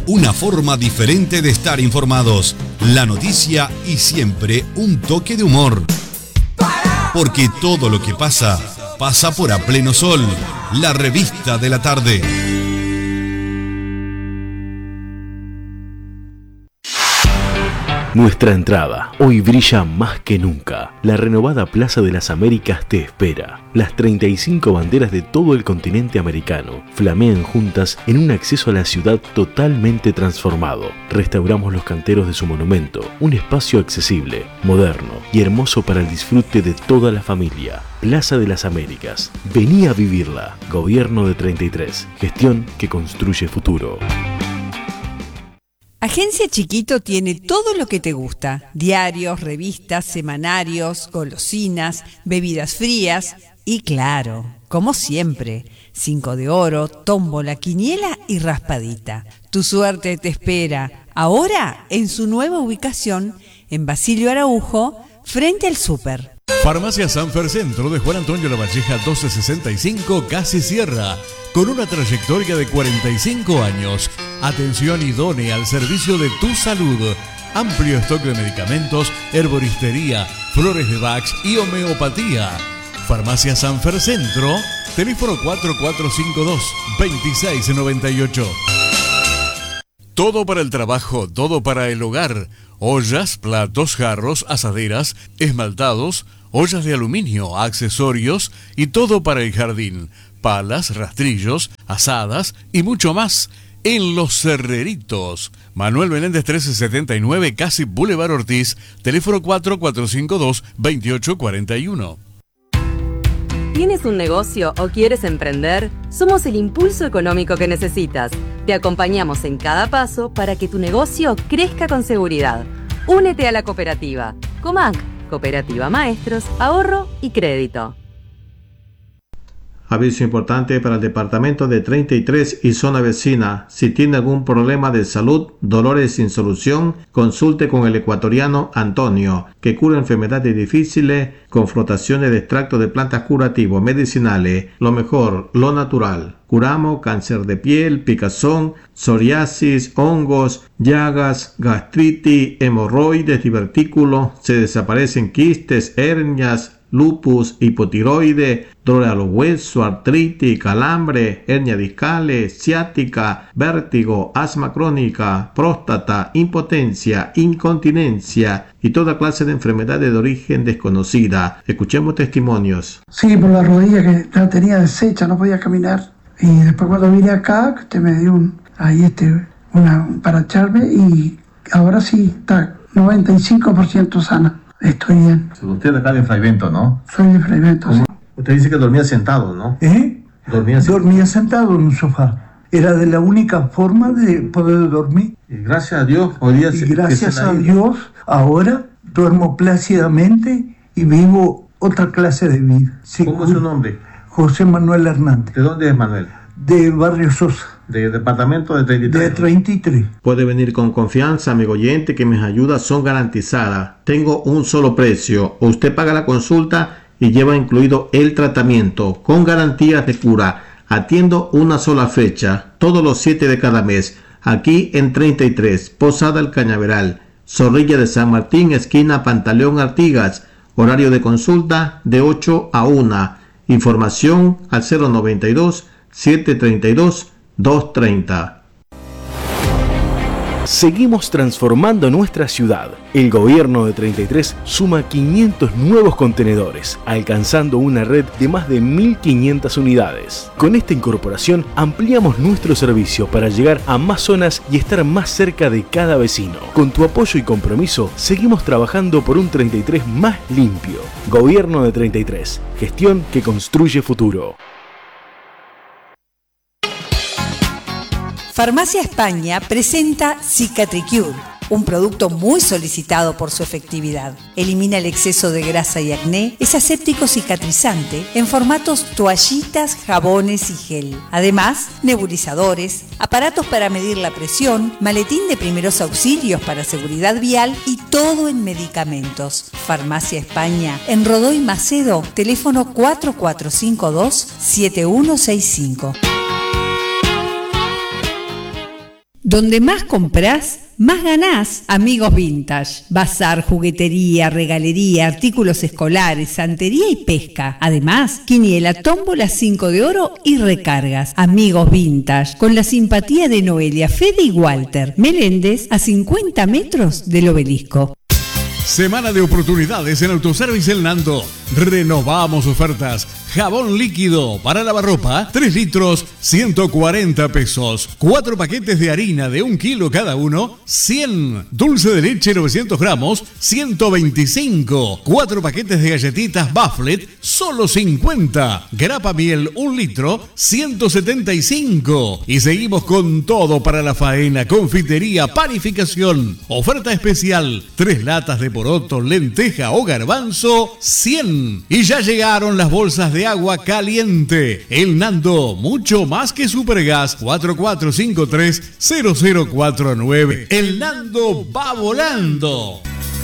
Una forma diferente de estar informados. La noticia y siempre un toque de humor. Porque todo lo que pasa, pasa por A Pleno Sol, la revista de la tarde. Nuestra entrada hoy brilla más que nunca. La renovada Plaza de las Américas te espera. Las 35 banderas de todo el continente americano flamean juntas en un acceso a la ciudad totalmente transformado. Restauramos los canteros de su monumento, un espacio accesible, moderno y hermoso para el disfrute de toda la familia. Plaza de las Américas. Vení a vivirla. Gobierno de 33. Gestión que construye futuro. Agencia Chiquito tiene todo lo que te gusta: diarios, revistas, semanarios, golosinas, bebidas frías y, claro, como siempre, 5 de oro, tómbola, quiniela y raspadita. Tu suerte te espera ahora en su nueva ubicación en Basilio Araujo, frente al súper. Farmacia Sanfer Centro de Juan Antonio Lavalleja 1265, casi Sierra, con una trayectoria de 45 años. Atención idónea al servicio de tu salud. Amplio stock de medicamentos, herboristería, flores de Bach y homeopatía. Farmacia Sanfer Centro, teléfono 4452-2698. Todo para el trabajo, todo para el hogar. Ollas, platos, jarros, asaderas, esmaltados, ollas de aluminio, accesorios y todo para el jardín. Palas, rastrillos, asadas y mucho más en Los Cerreritos. Manuel Menéndez 1379, casi Boulevard Ortiz, teléfono 4452-2841. ¿Tienes un negocio o quieres emprender? Somos el impulso económico que necesitas. Te acompañamos en cada paso para que tu negocio crezca con seguridad. Únete a la cooperativa. Comac, Cooperativa Maestros, Ahorro y Crédito. Aviso importante para el departamento de 33 y zona vecina. Si tiene algún problema de salud, dolores sin solución, consulte con el ecuatoriano Antonio, que cura enfermedades difíciles con frotaciones de extractos de plantas curativos, medicinales. Lo mejor, lo natural. Curamos cáncer de piel, picazón, psoriasis, hongos, llagas, gastritis, hemorroides, divertículos. Se desaparecen quistes, hernias, lupus, hipotiroide, dolor a los huesos, artritis, calambre, hernia discales, ciática, vértigo, asma crónica, próstata, impotencia, incontinencia y toda clase de enfermedades de origen desconocida. Escuchemos testimonios. Sí, por la rodilla que la tenía deshecha, no podía caminar. Y después cuando vine acá, usted me dio una para echarme y ahora sí está 95% sana. Estoy bien. Usted es acá de Fraivento, ¿no? Soy de Fraivento, sí. Usted dice que dormía sentado, ¿no? Dormía sentado en un sofá. Era de la única forma de poder dormir. Y gracias a Dios, hoy día gracias a Dios, ahora duermo plácidamente y vivo otra clase de vida. Sí, ¿cómo es su nombre? José Manuel Hernández. ¿De dónde es Manuel? De Barrio Sosa. ¿De departamento de 33? De 33. Puede venir con confianza, amigo oyente, que mis ayudas son garantizadas. Tengo un solo precio. Usted paga la consulta y lleva incluido el tratamiento con garantías de cura. Atiendo una sola fecha, todos los 7 de cada mes. Aquí en 33, Posada El Cañaveral, Zorrilla de San Martín, esquina Pantaleón Artigas. Horario de consulta de 8 a 1. Información al 092-732-230. Seguimos transformando nuestra ciudad. El gobierno de 33 suma 500 nuevos contenedores, alcanzando una red de más de 1.500 unidades. Con esta incorporación ampliamos nuestro servicio para llegar a más zonas y estar más cerca de cada vecino. Con tu apoyo y compromiso, seguimos trabajando por un 33 más limpio. Gobierno de 33, gestión que construye futuro. Farmacia España presenta Cicatricure, un producto muy solicitado por su efectividad. Elimina el exceso de grasa y acné, es aséptico cicatrizante en formatos toallitas, jabones y gel. Además, nebulizadores, aparatos para medir la presión, maletín de primeros auxilios para seguridad vial y todo en medicamentos. Farmacia España, en Rodó y Macedo, teléfono 4452-7165. Donde más comprás, más ganás. Amigos Vintage. Bazar, juguetería, regalería, artículos escolares, santería y pesca. Además, quiniela, tómbola, 5 de oro y recargas. Amigos Vintage. Con la simpatía de Noelia, Fede y Walter. Meléndez, a 50 metros del Obelisco. Semana de oportunidades en Autoservice El Nando. Renovamos ofertas. Jabón líquido para lavarropa, 3 litros, 140 pesos. 4 paquetes de harina de 1 kilo cada uno, 100. Dulce de leche 900 gramos, 125. 4 paquetes de galletitas Bufflet, solo 50. Grapa miel 1 litro, 175. Y seguimos con todo para la faena, confitería, panificación. Oferta especial, 3 latas de poroto, lenteja o garbanzo, 100. Y ya llegaron las bolsas de agua caliente. El Nando, mucho más que Supergas. 4453-0049. El Nando va volando.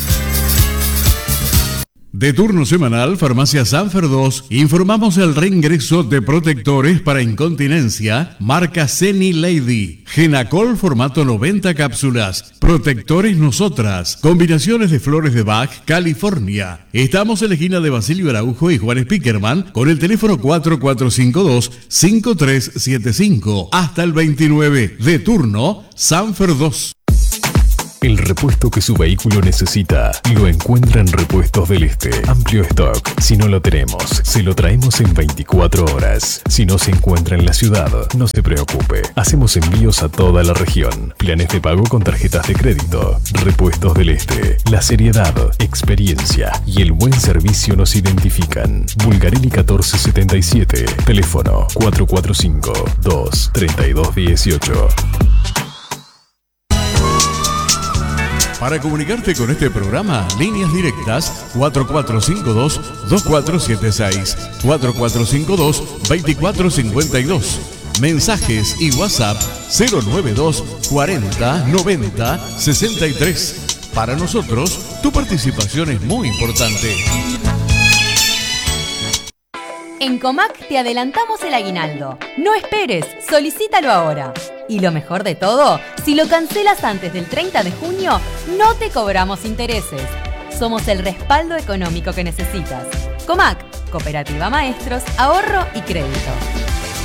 De turno semanal, Farmacia Sanfer 2, informamos el reingreso de protectores para incontinencia, marca Seni Lady, Genacol formato 90 cápsulas, protectores Nosotras, combinaciones de flores de Bach, California. Estamos en la esquina de Basilio Araujo y Juan Spickerman con el teléfono 4452-5375 hasta el 29. De turno, Sanfer 2. El repuesto que su vehículo necesita lo encuentra en Repuestos del Este. Amplio stock. Si no lo tenemos, se lo traemos en 24 horas. Si no se encuentra en la ciudad, no se preocupe. Hacemos envíos a toda la región. Planes de pago con tarjetas de crédito. Repuestos del Este. La seriedad, experiencia y el buen servicio nos identifican. Bulgarelli 1477. Teléfono 445-23218. Para comunicarte con este programa, líneas directas 4452-2476, 4452-2452. Mensajes y WhatsApp 092 40 90 63. Para nosotros, tu participación es muy importante. En Comac te adelantamos el aguinaldo. No esperes, solicítalo ahora. Y lo mejor de todo, si lo cancelas antes del 30 de junio, no te cobramos intereses. Somos el respaldo económico que necesitas. Comac, Cooperativa Maestros, Ahorro y Crédito.